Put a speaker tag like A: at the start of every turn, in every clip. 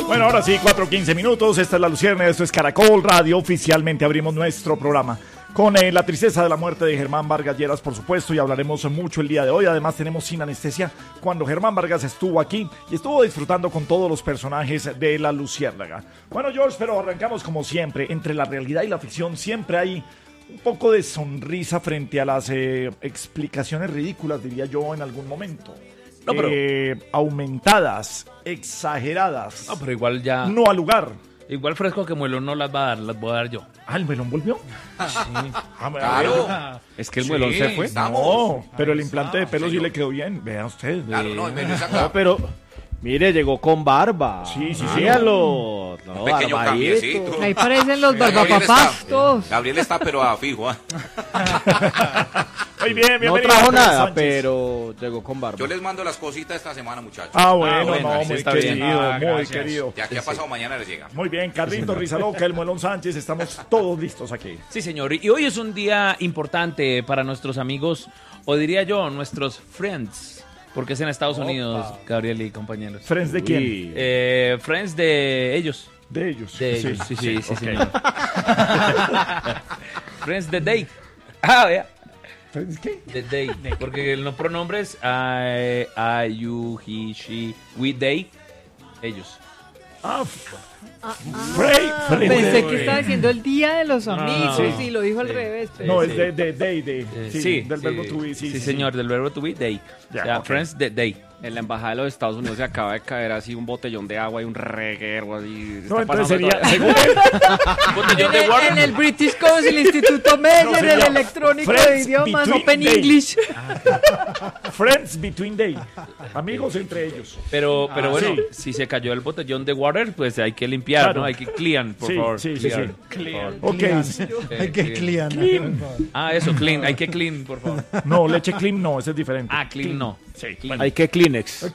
A: Bueno, ahora sí, 4:15 minutos. Esta es La Lucierna, esto es Caracol Radio. Oficialmente abrimos nuestro programa con la tristeza de la muerte de Germán Vargas Lleras, por supuesto, y hablaremos mucho el día de hoy. Además, tenemos Sin Anestesia, cuando Germán Vargas estuvo aquí y estuvo disfrutando con todos los personajes de La Luciérnaga. Bueno, George, pero arrancamos como siempre. Entre la realidad y la ficción siempre hay un poco de sonrisa frente a las explicaciones ridículas, diría yo, en algún momento.
B: No, pero
A: aumentadas, exageradas.
B: No, pero igual ya.
A: No al lugar.
B: Igual Fresco que Muelón no las va a dar, las voy a dar yo.
A: Ah, ¿el melón volvió?
B: Sí.
C: Claro.
D: Es que el melón se fue.
A: No, pero el implante de pelo sí le quedó bien. Vea usted.
C: Claro, no, el menú es acá.
D: No, pero mire, llegó con barba.
A: Sí.
D: Míralo. No,
C: Un pequeño
D: barbadito.
C: cambiecito.
E: Ahí parecen los barbapapás todos.
C: Gabriel está, pero a fijo.
A: Muy bien,
D: No
A: bienvenido.
D: trajo
A: Andrés
D: nada,
A: Sánchez.
D: pero llegó con barba.
C: Yo les mando las cositas esta semana, muchachos.
A: Ah, bueno,
B: bueno,
A: no,
B: ese
A: muy
B: está bien.
A: querido, muy
B: Gracias.
A: querido.
C: De aquí a pasado mañana les llega.
A: Muy bien, Carlito Rizaloca, el Muelón Sánchez, estamos todos listos aquí.
B: Sí, señor. Y hoy es un día importante para nuestros amigos, o diría yo, nuestros friends. Porque es en Estados Unidos, Gabriel y compañeros.
A: ¿Friends de quién?
B: Friends de ellos.
A: De ellos.
B: De ellos, sí,
A: ok.
B: señor. Friends de Day. Ah, vea.
A: ¿Friends qué?
B: The Day. Porque los pronombres I, you, he, she, we, they, ellos.
A: Ah, Frey.
E: Pensé que estaba diciendo el día de los amigos
B: no.
E: y lo dijo al
B: Sí.
E: revés.
A: No,
E: pero-
A: es de. Sí, del verbo to be,
B: sí, señor, del verbo to be, day.
A: Ya,
B: O sea,
A: ok.
B: Friends de Day.
D: En la embajada de los Estados Unidos se acaba de caer así un botellón de agua y un reguero así.
A: No,
D: Está
A: entonces
D: pasando
A: sería,
D: todo.
A: según él,
B: Botellón de
E: En
B: water.
E: el British Council, Instituto Meyer,
A: sería
E: el electrónico de
A: Friends
E: idiomas,
A: between
E: Open
A: they.
E: English.
A: Friends between they. Amigos entre ellos.
B: Pero bueno,
A: sí.
B: si se cayó el botellón de water, pues hay que limpiar,
A: Claro.
B: ¿no? Hay que clean, por
A: Sí,
B: favor.
A: sí.
B: Clean.
A: Ok.
F: Hay que clean.
B: Ah, eso, clean. Hay que clean, por favor.
A: No, leche clean no, ese es diferente.
B: Ah, clean no.
A: Sí,
D: Hay que Kleenex.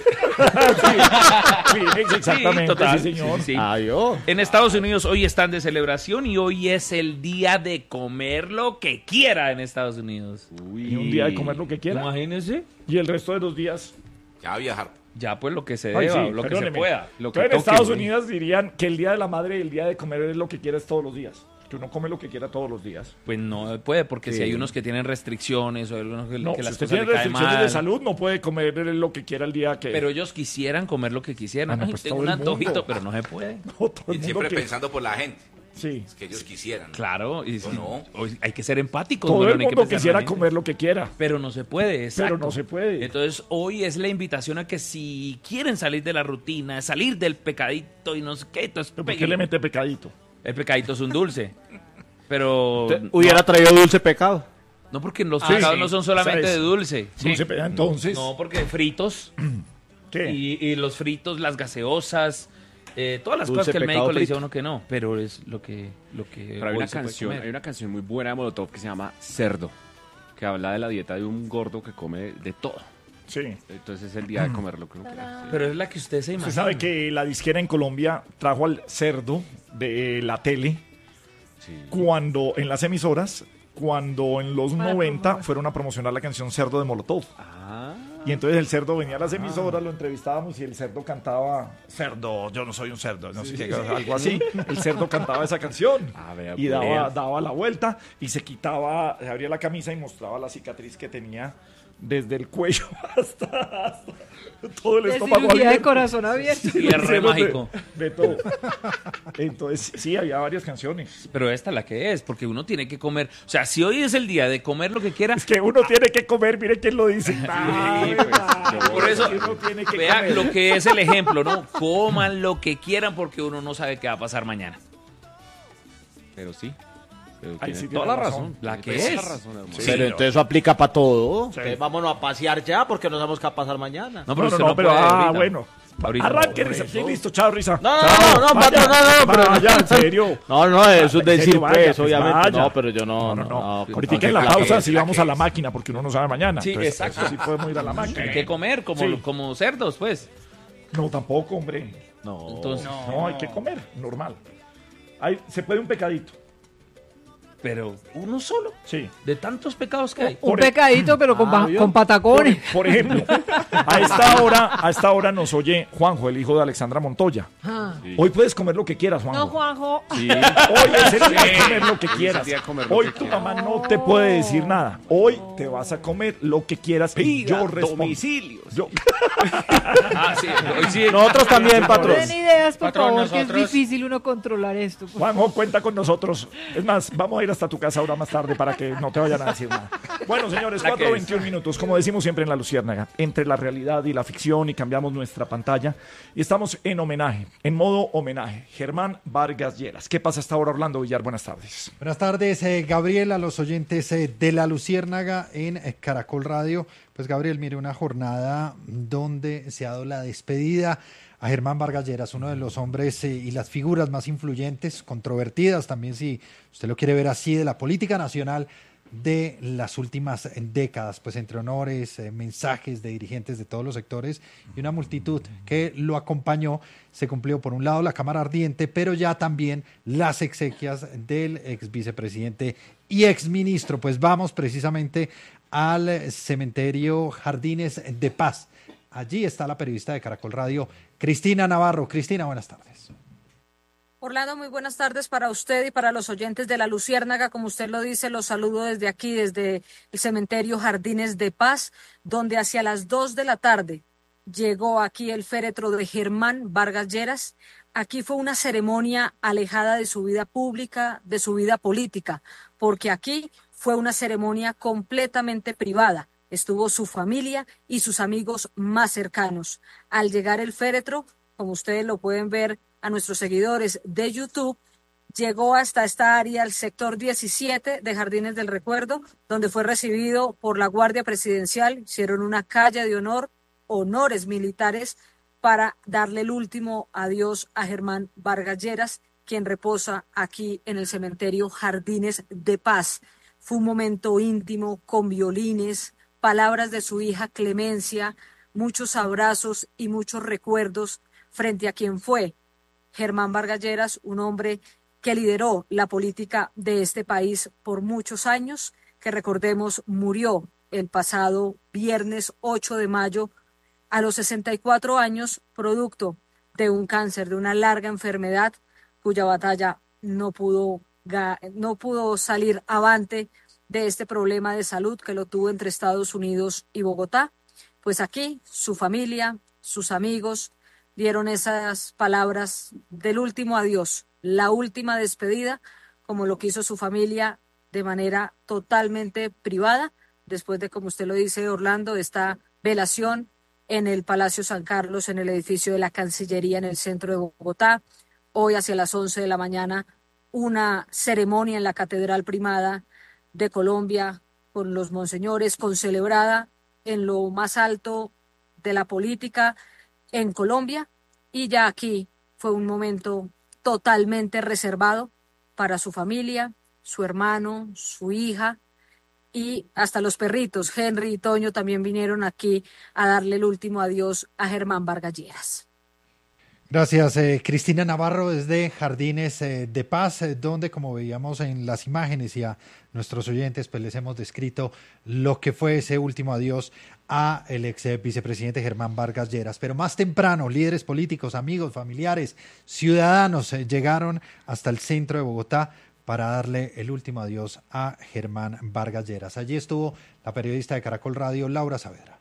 A: Kleenex, exactamente,
B: Sí, total.
A: sí, señor.
B: Sí, sí.
D: Adiós.
B: En Estados Unidos hoy están de celebración y hoy es el día de comer lo que quiera en Estados Unidos.
A: Y un día de comer lo que quiera.
B: Imagínense.
A: Y el resto de los días.
C: Ya viajar.
B: Ya pues lo que se
A: Ay,
B: deba,
A: sí,
B: lo que se
A: perdóneme.
B: pueda. Lo que
A: Entonces, en
B: toque,
A: Estados
B: güey.
A: Unidos dirían que el día de la madre y el día de comer es lo que quieras todos los días. Que uno come lo que quiera todos los días.
B: Pues no puede, porque
D: Sí.
B: si hay unos que tienen restricciones o hay algunos que,
A: No,
B: que
A: si
B: las
A: usted
B: cosas
A: tiene
B: le caen
A: restricciones
B: mal.
A: de salud, no puede comer lo que quiera el día que...
B: Pero ellos quisieran comer lo que quisieran.
A: Bueno,
B: Ay,
A: pues
B: tengo
A: todo
B: un
A: el mundo.
B: antojito, pero no se puede.
A: No, todo el
C: Y
A: mundo
C: siempre
A: que-
C: pensando por la gente.
A: Sí.
C: Que ellos quisieran.
B: Claro, y
C: ¿O no?
B: hoy hay que ser empáticos.
A: Todo
B: Muelón,
A: el
B: hay que
A: mundo
B: pensar en
A: quisiera
B: la gente.
A: comer lo que quiera.
B: Pero no se puede, exacto.
A: Pero no se puede.
B: Entonces, hoy es la invitación a que si quieren salir de la rutina, salir del pecadito y no sé qué, entonces
A: ¿Por qué
B: pégale.
A: le mete pecadito?
B: El pecadito es un dulce. Pero
D: Hubiera traído dulce pecado.
B: no porque los pecados
A: sí.
B: no son solamente
A: ¿Sabes?
B: de dulce.
A: Dulce pecado, entonces.
B: No, porque fritos
A: ¿Qué?
B: y los fritos, las gaseosas, todas las
D: Dulce
B: cosas que el
D: pecado
B: médico le dice a
D: frito.
B: uno que no, pero es lo que
D: Pero hay
B: hoy
D: una
B: se puede
D: canción,
B: comer.
D: hay una canción muy buena de Molotov que se llama Cerdo, que habla de la dieta de un gordo que come de todo.
A: Sí.
D: Entonces es el día de comer lo que uno quiera. Sí.
B: Pero es la que usted se
A: Usted
B: imagina.
A: sabe que la disquera en Colombia trajo al cerdo de la tele
D: Sí.
A: cuando en las emisoras, cuando en los
E: Para
A: 90
E: promover.
A: fueron a promocionar la canción Cerdo de Molotov.
D: Ah,
A: Y entonces el cerdo venía a las emisoras, lo entrevistábamos y el cerdo cantaba Cerdo, yo no soy un cerdo, no sé qué, algo así. El cerdo cantaba esa canción
D: Ah, vea,
A: y
D: pues.
A: daba la vuelta y se quitaba, se abría la camisa y mostraba la cicatriz que tenía desde el cuello hasta todo el
E: De
A: estómago
E: cirugía de
A: abierto.
E: corazón abierto.
B: Y es re
A: Cerdo
B: mágico.
A: de todo. Entonces, sí, había varias canciones.
B: Pero esta es la que es, porque uno tiene que comer. O sea, si hoy es el día de comer lo que quiera,
A: Es que uno tiene que comer, mire quién lo dice. Ay,
D: pues,
B: por eso,
A: uno tiene que
B: vea
A: comer.
B: lo que es el ejemplo, ¿no? Coman lo que quieran porque uno no sabe qué va a pasar mañana.
D: pero sí. Pero
A: Ay,
D: tiene
A: sí,
D: toda
A: tiene
D: la
A: razón.
D: razón.
B: La
D: Tiene
B: que
D: toda
B: es.
D: la razón, hermano.
A: Sí.
D: Pero entonces eso aplica para todo.
A: Sí.
D: Entonces vámonos a pasear ya porque no sabemos qué va a pasar mañana.
B: No,
A: No,
B: usted
A: pero
B: puede ahorita.
A: bueno.
B: Ahorita.
A: Arranque, Risa. Sí, listo, chao, Risa.
D: No,
A: Chao.
D: no,
A: Vaya,
D: pero
A: vaya, en serio.
D: No, eso es
A: En
D: decir,
A: serio, vaya,
D: pues, obviamente.
A: vaya.
D: No, pero yo no.
A: Ahorita en la pausa sí vamos a la máquina porque uno no sabe mañana.
B: Sí,
A: Entonces,
B: exacto.
A: eso sí podemos ir a la máquina.
B: Hay que comer como,
A: Sí.
B: como cerdos, pues.
A: No, tampoco, hombre.
D: No.
B: Entonces,
A: No, hay que comer, normal. Se puede un pecadito.
B: pero uno solo,
A: Sí.
B: de tantos pecados que hay.
E: Un pecadito, pero con patacones.
A: Por ejemplo, a esta hora nos oye Juanjo, el hijo de Alexandra Montoya.
E: Ah.
D: Sí.
A: Hoy puedes comer lo que quieras, Juanjo.
E: No, Juanjo.
D: Sí.
A: Hoy es el día de comer lo que
D: Hoy es el
A: quieras.
D: día de comer lo
A: Hoy
D: que
A: tu
D: quieras.
A: mamá no te puede decir nada. Hoy te vas a comer lo que quieras y yo respondo.
C: domicilios.
A: Yo-
B: Ah, sí, hoy sí.
D: Nosotros también, patrón.
E: Den ideas, por
B: Patrón,
E: favor, que
B: nosotros-
E: es difícil uno controlar esto.
A: Juanjo, cuenta con nosotros. Es más, vamos a ir hasta tu casa ahora más tarde para que no te vayan a decir nada. Bueno, señores,
B: La que
A: 4:21 minutos. Como decimos siempre en La Luciérnaga, entre la realidad y la ficción, y cambiamos nuestra pantalla. Y estamos en homenaje, en modo homenaje. Germán Vargas Lleras. ¿Qué pasa hasta ahora, Orlando Villar? Buenas tardes.
F: Buenas tardes, Gabriel, a los oyentes de La Luciérnaga en Caracol Radio. Pues Gabriel, mire, una jornada donde se ha dado la despedida a Germán Vargas Lleras, uno de los hombres y las figuras más influyentes, controvertidas también, si usted lo quiere ver así, de la política nacional de las últimas décadas, pues entre honores, mensajes de dirigentes de todos los sectores y una multitud que lo acompañó. Se cumplió por un lado la Cámara Ardiente, pero ya también las exequias del ex vicepresidente y ex ministro. Pues vamos precisamente al cementerio Jardines de Paz. Allí está la periodista de Caracol Radio, Cristina Navarro. Cristina, buenas tardes.
G: Orlando, muy buenas tardes para usted y para los oyentes de La Luciérnaga. Como usted lo dice, los saludo desde aquí, desde el cementerio Jardines de Paz, donde hacia las 2 de la tarde llegó aquí el féretro de Germán Vargas Lleras. Aquí fue una ceremonia alejada de su vida pública, de su vida política, porque aquí fue una ceremonia completamente privada. Estuvo su familia y sus amigos más cercanos. Al llegar el féretro, como ustedes lo pueden ver a nuestros seguidores de YouTube, llegó hasta esta área, el sector 17 de Jardines del Recuerdo, donde fue recibido por la Guardia Presidencial. Hicieron una calle de honor, honores militares, para darle el último adiós a Germán Vargas Lleras, quien reposa aquí en el cementerio Jardines de Paz. Fue un momento íntimo, con violines, palabras de su hija Clemencia, muchos abrazos y muchos recuerdos frente a quien fue Germán Vargas Lleras, un hombre que lideró la política de este país por muchos años, que recordemos murió el pasado viernes 8 de mayo a los 64 años, producto de un cáncer, de una larga enfermedad cuya batalla no pudo salir avante de este problema de salud que lo tuvo entre Estados Unidos y Bogotá. Pues aquí su familia, sus amigos dieron esas palabras del último adiós, la última despedida, como lo quiso su familia de manera totalmente privada, después de, como usted lo dice, Orlando, esta velación en el Palacio San Carlos, en el edificio de la Cancillería en el centro de Bogotá. Hoy hacia las 11 de la mañana, una ceremonia en la Catedral Primada de Colombia con los monseñores, concelebrada en lo más alto de la política en Colombia, y ya aquí fue un momento totalmente reservado para su familia, su hermano, su hija y hasta los perritos. Henry y Toño también vinieron aquí a darle el último adiós a Germán Vargas Lleras.
F: Gracias, Cristina Navarro, desde Jardines de Paz, donde, como veíamos en las imágenes y a nuestros oyentes, pues les hemos descrito lo que fue ese último adiós a el ex vicepresidente Germán Vargas Lleras. Pero más temprano, líderes políticos, amigos, familiares, ciudadanos llegaron hasta el centro de Bogotá para darle el último adiós a Germán Vargas Lleras. Allí estuvo la periodista de Caracol Radio, Laura Saavedra.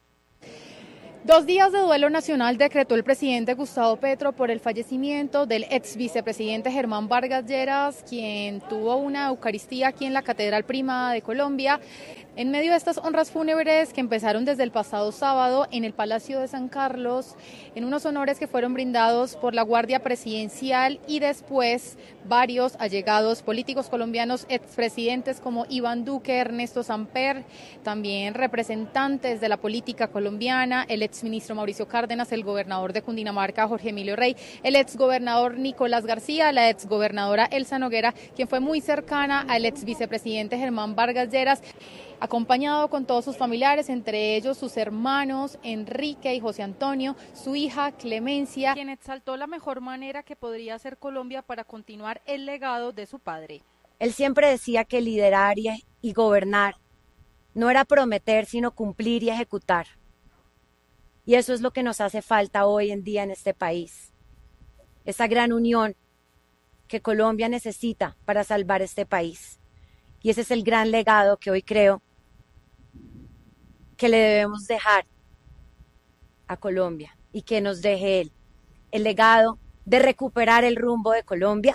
H: 2 días de duelo nacional decretó el presidente Gustavo Petro por el fallecimiento del ex vicepresidente Germán Vargas Lleras, quien tuvo una Eucaristía aquí en la Catedral Primada de Colombia. En medio de estas honras fúnebres que empezaron desde el pasado sábado en el Palacio de San Carlos, en unos honores que fueron brindados por la Guardia Presidencial y después varios allegados políticos colombianos, expresidentes como Iván Duque, Ernesto Samper, también representantes de la política colombiana, el exministro Mauricio Cárdenas, el gobernador de Cundinamarca, Jorge Emilio Rey, el exgobernador Nicolás García, la exgobernadora Elsa Noguera, quien fue muy cercana al ex vicepresidente Germán Vargas Lleras, acompañado con todos sus familiares, entre ellos sus hermanos Enrique y José Antonio, su hija Clemencia, quien exaltó la mejor manera que podría hacer Colombia para continuar el legado de su padre.
I: Él siempre decía que liderar y gobernar no era prometer, sino cumplir y ejecutar. Y eso es lo que nos hace falta hoy en día en este país. Esa gran unión que Colombia necesita para salvar este país. Y ese es el gran legado que hoy creo que le debemos dejar a Colombia y que nos deje él. El legado de recuperar el rumbo de Colombia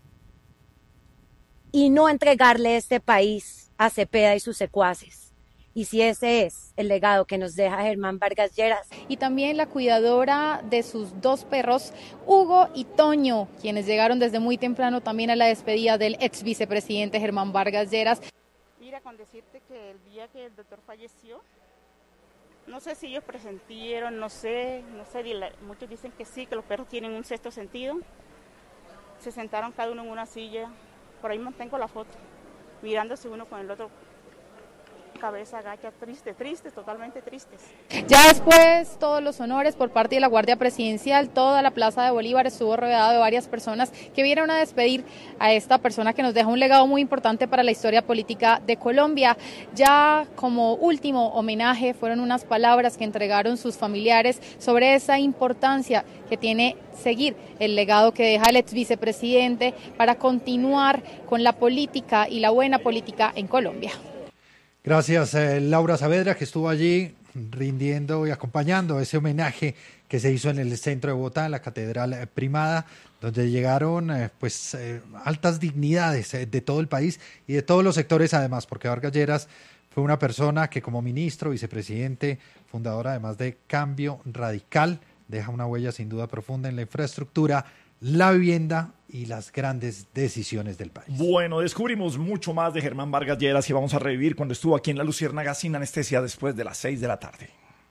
I: y no entregarle este país a Cepeda y sus secuaces. Y si ese es el legado que nos deja Germán Vargas Lleras.
H: Y también la cuidadora de sus 2 perros, Hugo y Toño, quienes llegaron desde muy temprano también a la despedida del ex vicepresidente Germán Vargas Lleras.
J: Mira, con decirte que el día que el doctor falleció, no sé si ellos presentieron, no sé, muchos dicen que sí, que los perros tienen un sexto sentido. Se sentaron cada uno en una silla, por ahí mantengo la foto, mirándose uno con el otro, cabeza agacha, tristes, totalmente tristes.
H: Ya después, todos los honores por parte de la Guardia Presidencial, toda la Plaza de Bolívar estuvo rodeada de varias personas que vinieron a despedir a esta persona que nos deja un legado muy importante para la historia política de Colombia. Ya como último homenaje fueron unas palabras que entregaron sus familiares sobre esa importancia que tiene seguir el legado que deja el ex vicepresidente para continuar con la política y la buena política en Colombia.
F: Gracias, Laura Saavedra, que estuvo allí rindiendo y acompañando ese homenaje que se hizo en el centro de Bogotá, en la Catedral Primada, donde llegaron altas dignidades de todo el país y de todos los sectores además, porque Vargas Lleras fue una persona que como ministro, vicepresidente, fundador además de Cambio Radical, deja una huella sin duda profunda en la infraestructura, la vivienda y las grandes decisiones del país.
A: Bueno, descubrimos mucho más de Germán Vargas Lleras y vamos a revivir cuando estuvo aquí en La Luciérnaga sin anestesia después de las 6 de la tarde.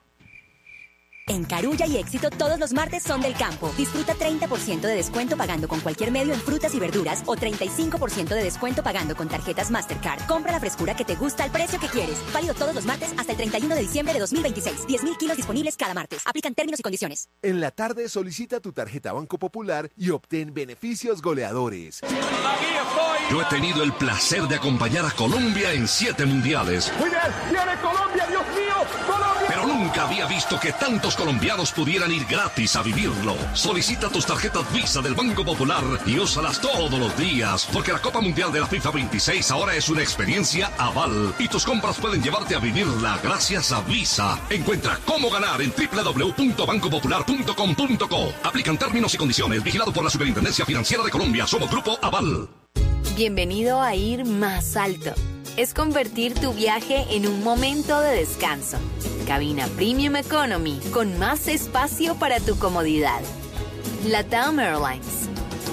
K: En Carulla y Éxito todos los martes son del campo. Disfruta 30% de descuento pagando con cualquier medio en frutas y verduras o 35% de descuento pagando con tarjetas Mastercard. Compra la frescura que te gusta al precio que quieres. Válido todos los martes hasta el 31 de diciembre de 2026. 10.000 kilos disponibles cada martes. Aplican términos y condiciones.
L: En la tarde solicita tu tarjeta Banco Popular y obtén beneficios goleadores.
M: Yo he tenido el placer de acompañar a Colombia en 7 mundiales.
N: Muy bien, viene Colombia, Dios mío, Colombia.
M: Pero nunca había visto que tantos colombianos pudieran ir gratis a vivirlo. Solicita tus tarjetas Visa del Banco Popular y úsalas todos los días, porque la Copa Mundial de la FIFA 26 ahora es una experiencia aval y tus compras pueden llevarte a vivirla gracias a Visa. Encuentra cómo ganar en www.bancopopular.com.co. Aplican términos y condiciones. Vigilado por la Superintendencia Financiera de Colombia. Somos Grupo Aval.
O: Bienvenido a Ir Más Alto. Es convertir tu viaje en un momento de descanso. Cabina Premium Economy con más espacio para tu comodidad. LATAM Airlines.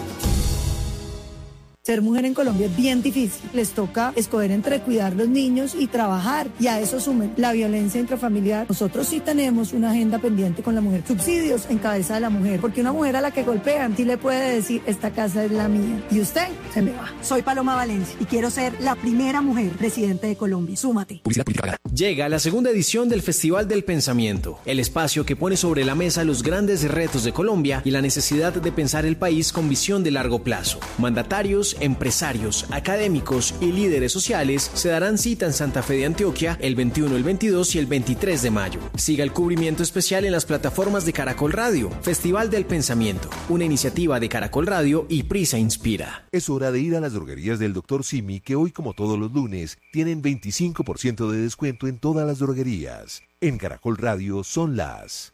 P: Ser mujer en Colombia es bien difícil. Les toca escoger entre cuidar los niños y trabajar. Y a eso sumen la violencia intrafamiliar. Nosotros sí tenemos una agenda pendiente con la mujer. Subsidios en cabeza de la mujer. Porque una mujer a la que golpean sí le puede decir, esta casa es la mía. Y usted se me va.
Q: Soy Paloma Valencia y quiero ser la primera mujer presidente de Colombia. Súmate.
R: Llega la segunda edición del Festival del Pensamiento. El espacio que pone sobre la mesa los grandes retos de Colombia y la necesidad de pensar el país con visión de largo plazo. Mandatarios, empresarios, académicos y líderes sociales se darán cita en Santa Fe de Antioquia el 21, el 22 y el 23 de mayo. Siga el cubrimiento especial en las plataformas de Caracol Radio. Festival del Pensamiento, una iniciativa de Caracol Radio y Prisa Inspira.
L: Es hora de ir a las droguerías del Dr. Simi, que hoy, como todos los lunes, tienen 25% de descuento en todas las droguerías. En Caracol Radio son las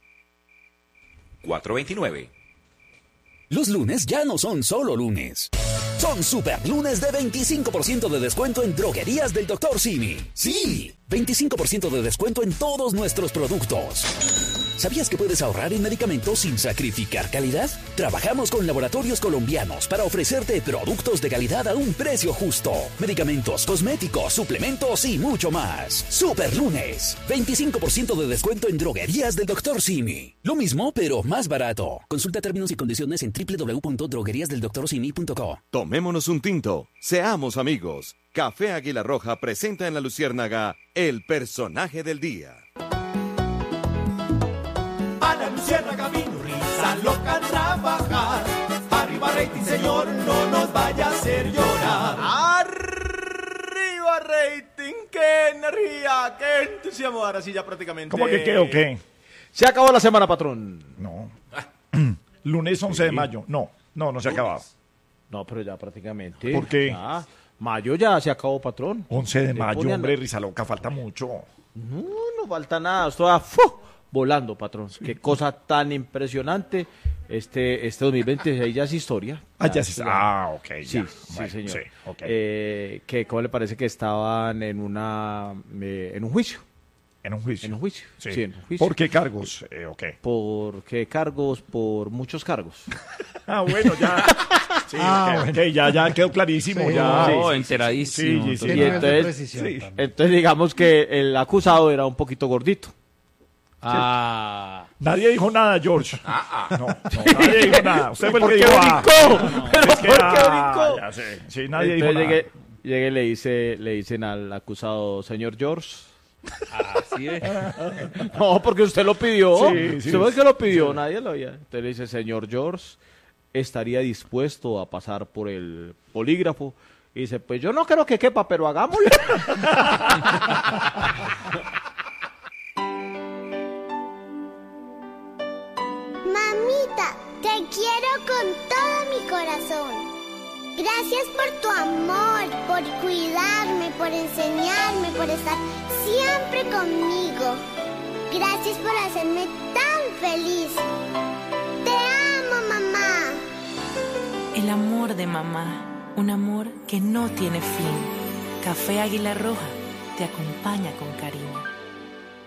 C: 4:29.
S: Los lunes ya no son solo lunes. Son super lunes de 25% de descuento en droguerías del Dr. Simi. Sí, 25% de descuento en todos nuestros productos. ¿Sabías que puedes ahorrar en medicamentos sin sacrificar calidad? Trabajamos con laboratorios colombianos para ofrecerte productos de calidad a un precio justo. Medicamentos, cosméticos, suplementos y mucho más. Super lunes, 25% de descuento en droguerías del Dr. Simi. Lo mismo, pero más barato. Consulta términos y condiciones en www.drogueriasdeldoctorsimi.co.
T: Tomémonos un tinto, seamos amigos. Café Águila Roja presenta en La Luciérnaga el personaje del día.
N: A la Luciérnaga vino risa loca a trabajar. Arriba rating, señor, no nos vaya a hacer llorar.
U: energía! ¡Qué entusiasmo! Ahora sí, ya prácticamente.
A: ¿Cómo que qué o qué?
U: Se acabó la semana, patrón.
A: No. Lunes 11 de mayo. No se ha acabado.
U: No, pero ya prácticamente.
A: ¿Por qué?
U: Ya. Mayo ya se acabó, patrón.
A: 11 de mayo, hombre, risa loca, falta mucho.
U: No falta nada. Estoy volando, patrón. Qué cosa tan impresionante. Este 2026 ya es historia.
A: Ok, ya.
U: Sí,
A: Bueno,
U: sí, señor.
A: Sí, okay.
U: ¿Cómo le parece que estaban en un juicio?
A: ¿En un juicio?
U: En un juicio.
A: Sí.
U: Sí, en un juicio.
A: ¿Por qué cargos?
U: ¿Por qué cargos? Por muchos cargos.
A: Bueno, ya. Sí, ya quedó clarísimo.
U: Sí,
A: ya.
B: Enteradísimo.
U: Sí, y entonces digamos que el acusado era un poquito gordito.
A: Nadie dijo nada, George. No, nadie dijo nada. Usted fue el que
U: dijo.
A: ¿Pero
U: por qué brincó?
A: Ya sé. Sí, nadie dijo nada.
U: Llegué y le dicen al acusado, señor George.
B: ¿Sí?
U: No, porque usted lo pidió.
A: Sí,
U: usted fue el que lo pidió, nadie lo había. Entonces le dice, señor George, ¿estaría dispuesto a pasar por el polígrafo? Y dice, pues yo no creo que quepa, pero hagámoslo.
V: Mamita, te quiero con todo mi corazón. Gracias por tu amor, por cuidarme, por enseñarme, por estar siempre conmigo. Gracias por hacerme tan feliz. Te amo, mamá.
W: El amor de mamá, un amor que no tiene fin. Café Águila Roja te acompaña con cariño.